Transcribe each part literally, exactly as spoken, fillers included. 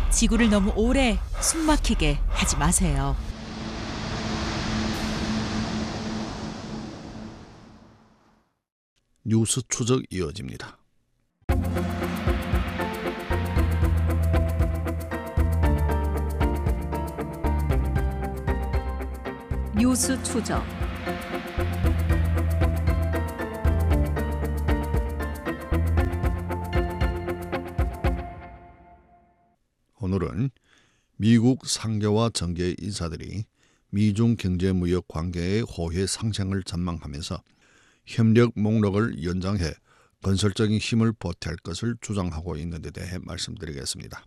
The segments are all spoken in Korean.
지구를 너무 오래 숨막히게 하지 마세요. 뉴스 추적 이어집니다. 뉴스 추적. 오늘은 미국 상계와 정계 인사들이 미중 경제무역 관계의 호혜 상승을 전망하면서 협력 목록을 연장해 건설적인 힘을 보탤 것을 주장하고 있는 데 대해 말씀드리겠습니다.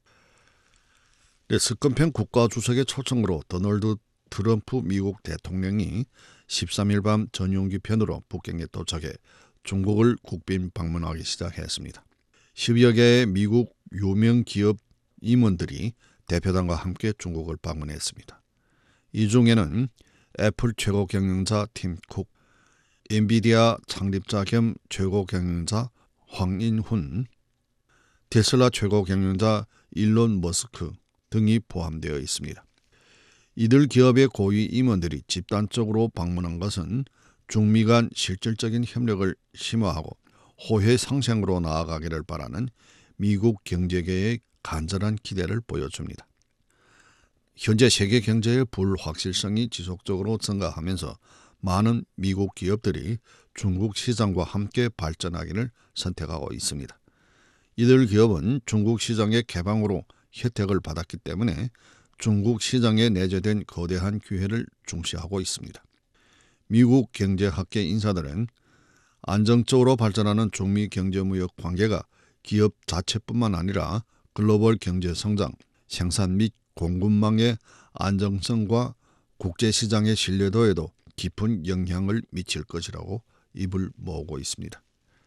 네, 스컨펜 국가주석의 초청으로 도널드 트럼프 미국 대통령이 십삼 일 밤 전용기 편으로 북경에 도착해 중국을 국빈 방문하기 시작했습니다. 십여 개의 미국 유명 기업 임원들이 대표단과 함께 중국을 방문했습니다. 이 중에는 애플 최고 경영자 팀 쿡, 엔비디아 창립자 겸 최고 경영자 황인훈, 테슬라 최고 경영자 일론 머스크 등이 포함되어 있습니다. 이들 기업의 고위 임원들이 집단적으로 방문한 것은 중미 간 실질적인 협력을 심화하고 호혜 상생으로 나아가기를 바라는 미국 경제계의 간절한 기대를 보여줍니다. 현재 세계 경제의 불확실성이 지속적으로 증가하면서 많은 미국 기업들이 중국 시장과 함께 발전하기를 선택하고 있습니다. 이들 기업은 중국 시장의 개방으로 혜택을 받았기 때문에 중국 시장에 내재된 거대한 기회를 중시하고 있습니다. 미국 경제학계 인사들은 안정적으로 발전하는 중미 경제무역 관계가 기업 자체뿐만 아니라 글로벌 경제 성장, 생산 및 공급망의 안정성과 국제시장의 신뢰도에도 깊은 영향을 미칠 것이라고 입을 모으고 있습니다.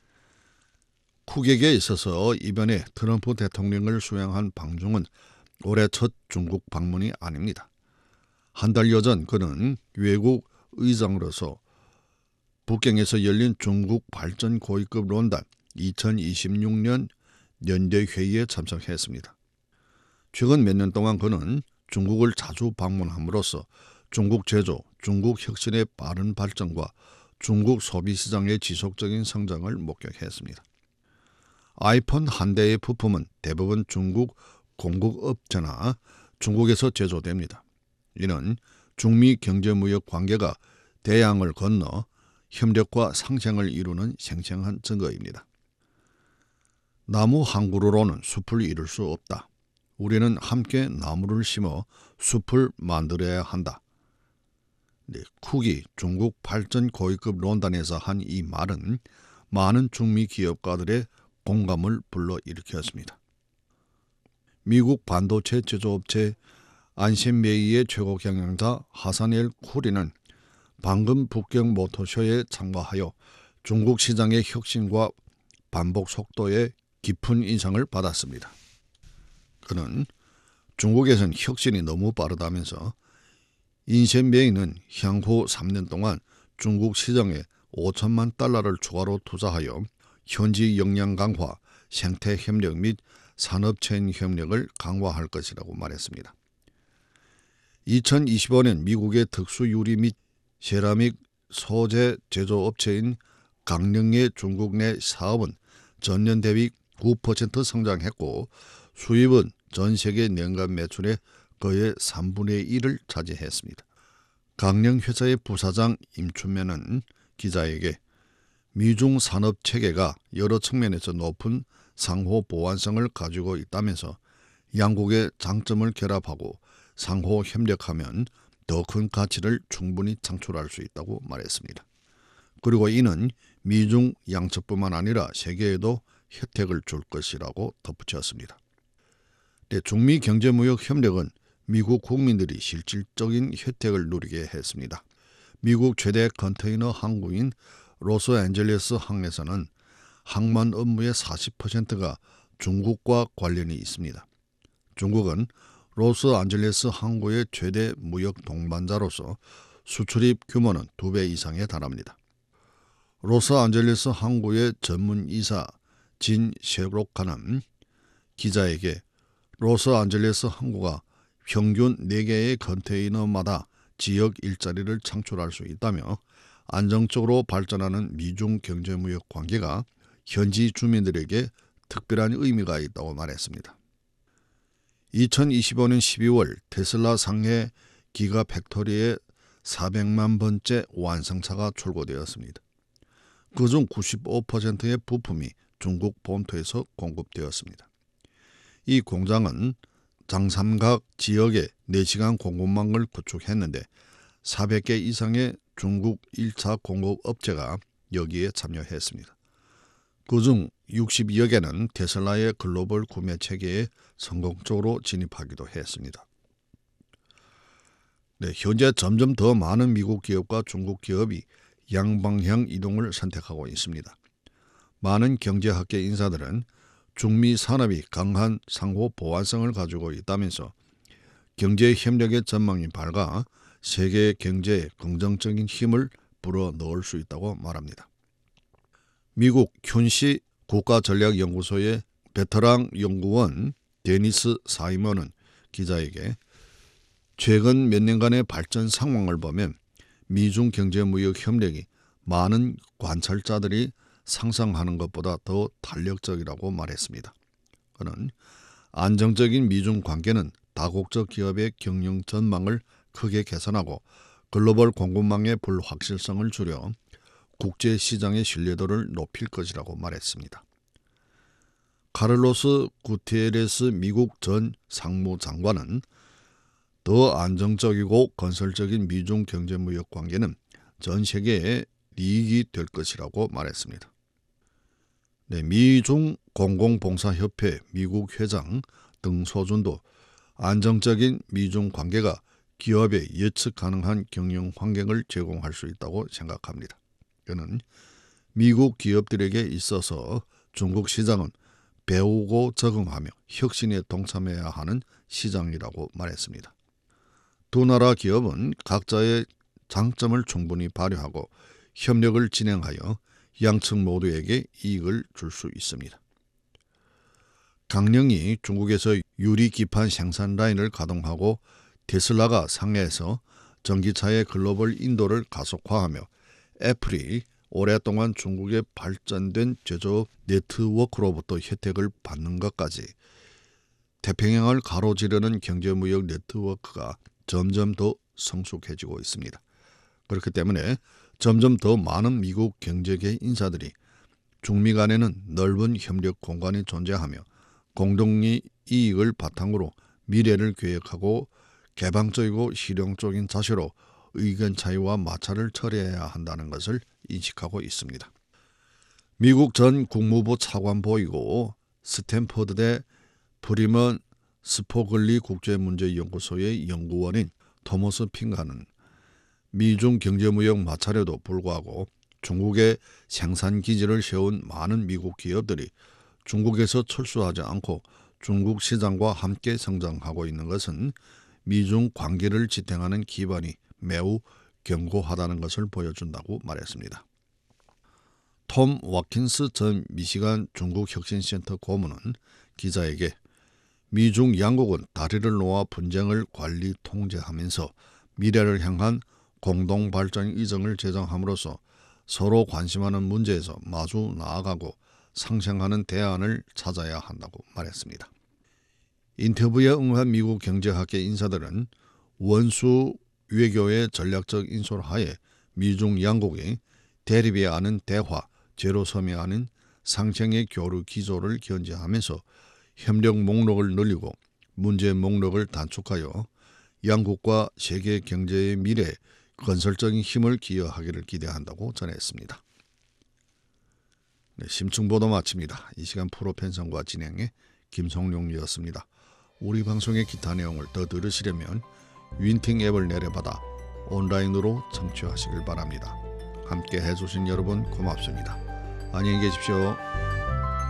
쿡에게 있어서 이번에 트럼프 대통령을 수행한 방중은 올해 첫 중국 방문이 아닙니다. 한 달여 전 그는 외국 의장으로서 북경에서 열린 중국 발전 고위급 론단 이천이십육 년 연대 회의에 참석했습니다. 최근 몇 년 동안 그는 중국을 자주 방문함으로써 중국 제조, 중국 혁신의 빠른 발전과 중국 소비시장의 지속적인 성장을 목격했습니다. 아이폰 한 대의 부품은 대부분 중국 공급업체나 중국에서 제조됩니다. 이는 중미 경제무역 관계가 대양을 건너 협력과 상생을 이루는 생생한 증거입니다. 나무 한 그루로는 숲을 이룰 수 없다. 우리는 함께 나무를 심어 숲을 만들어야 한다. 네, 쿡이 중국 발전 고위급 론단에서 한 이 말은 많은 중미 기업가들의 공감을 불러일으켰습니다. 미국 반도체 제조업체 안센메이의 최고 경영자 하산엘 쿠리는 방금 북경 모터쇼에 참가하여 중국 시장의 혁신과 반복 속도에 깊은 인상을 받았습니다. 그는 중국에선 혁신이 너무 빠르다면서 인센메이는 향후 삼 년 동안 중국 시장에 오천만 달러를 추가로 투자하여 현지 역량 강화, 생태 협력 및 산업체인 협력을 강화할 것이라고 말했습니다. 이천이십오 년 미국의 특수유리 및 세라믹 소재 제조업체인 강릉의 중국 내 사업은 전년 대비 구 퍼센트 성장했고 수입은 전 세계年간 매출의 거의 삼분의 일을 차지했습니다. 강릉 회사의 부사장 임춘면은 기자에게 미중 산업 체계가 여러 측면에서 높은 상호 보완성을 가지고 있다면서 양국의 장점을 결합하고 상호 협력하면 더 큰 가치를 충분히 창출할 수 있다고 말했습니다. 그리고 이는 미중 양측뿐만 아니라 세계에도 혜택을 줄 것이라고 덧붙였습니다. 네, 중미 경제무역 협력은 미국 국민들이 실질적인 혜택을 누리게 했습니다. 미국 최대 컨테이너 항구인 로스앤젤레스 항에서는 항만 업무의 사십 퍼센트가 중국과 관련이 있습니다. 중국은 로스앤젤레스 항구의 최대 무역 동반자로서 수출입 규모는 두 배 이상에 달합니다. 로스앤젤레스 항구의 전문 이사 진 셰로카는 기자에게 로스안젤레스 항구가 평균 네 개의 컨테이너마다 지역 일자리를 창출할 수 있다며 안정적으로 발전하는 미중 경제무역 관계가 현지 주민들에게 특별한 의미가 있다고 말했습니다. 이천이십오 년 십이월 테슬라 상해 기가팩토리의 사백만 번째 완성차가 출고되었습니다. 그중 구십오 퍼센트의 부품이 중국 본토에서 공급되었습니다. 이 공장은 장삼각 지역에 네 시간 공급망을 구축했는데 사백 개 이상의 중국 일 차 공급 업체가 여기에 참여했습니다. 그중 육십여 개는 테슬라의 글로벌 구매 체계에 성공적으로 진입하기도 했습니다. 네, 현재 점점 더 많은 미국 기업과 중국 기업이 양방향 이동을 선택하고 있습니다. 많은 경제학계 인사들은 중미 산업이 강한 상호 보완성을 가지고 있다면서 경제 협력의 전망이 밝아 세계 경제에 긍정적인 힘을 불어넣을 수 있다고 말합니다. 미국 큐시 국가전략연구소의 베테랑 연구원 데니스 사이먼은 기자에게 최근 몇 년간의 발전 상황을 보면 미중 경제무역 협력이 많은 관찰자들이 상상하는 것보다 더 탄력적이라고 말했습니다. 그는 안정적인 미중 관계는 다국적 기업의 경영 전망을 크게 개선하고 글로벌 공급망의 불확실성을 줄여 국제시장의 신뢰도를 높일 것이라고 말했습니다. 카를로스 구테레스 미국 전 상무장관은 더 안정적이고 건설적인 미중 경제무역 관계는 전 세계의 이익이 될 것이라고 말했습니다. 네, 미중 공공봉사협회 미국 회장 등소준도 안정적인 미중 관계가 기업에 예측 가능한 경영 환경을 제공할 수 있다고 생각합니다. 그는 미국 기업들에게 있어서 중국 시장은 배우고 적응하며 혁신에 동참해야 하는 시장이라고 말했습니다. 두 나라 기업은 각자의 장점을 충분히 발휘하고 협력을 진행하여 양측 모두에게 이익을 줄 수 있습니다. 강릉이 중국에서 유리기판 생산 라인을 가동하고 테슬라가 상해에서 전기차의 글로벌 인도를 가속화하며 애플이 오랫동안 중국의 발전된 제조업 네트워크로부터 혜택을 받는 것까지 태평양을 가로지르는 경제무역 네트워크가 점점 더 성숙해지고 있습니다. 그렇기 때문에 점점 더 많은 미국 경제계 인사들이 중미 간에는 넓은 협력 공간이 존재하며 공동의 이익을 바탕으로 미래를 계획하고 개방적이고 실용적인 자세로 의견 차이와 마찰을 처리해야 한다는 것을 인식하고 있습니다. 미국 전 국무부 차관보이고 스탠퍼드대 프리먼 스포글리 국제문제연구소의 연구원인 토머스 핑가는 미중 경제무역 마찰에도 불구하고 중국에 생산기지를 세운 많은 미국 기업들이 중국에서 철수하지 않고 중국 시장과 함께 성장하고 있는 것은 미중 관계를 지탱하는 기반이 매우 견고하다는 것을 보여준다고 말했습니다. 톰 와킨스 전 미시간 중국혁신센터 고문은 기자에게 미중 양국은 다리를 놓아 분쟁을 관리 통제하면서 미래를 향한 공동발전 의정을 제정함으로써 서로 관심하는 문제에서 마주 나아가고 상생하는 대안을 찾아야 한다고 말했습니다. 인터뷰에 응한 미국 경제학계 인사들은 원수 외교의 전략적 인솔 하에 미중 양국이 대립이 아닌 대화, 제로섬이 아닌 상생의 교류 기조를 견지하면서 협력 목록을 늘리고 문제 목록을 단축하여 양국과 세계 경제의 미래에 건설적인 힘을 기여하기를 기대한다고 전했습니다. 네, 심층보도 마칩니다. 이 시간 프로펜성과 진행의 김성룡이었습니다. 우리 방송의 기타 내용을 더 들으시려면 윈팅 앱을 내려받아 온라인으로 청취하시길 바랍니다. 함께 해주신 여러분 고맙습니다. 안녕히 계십시오.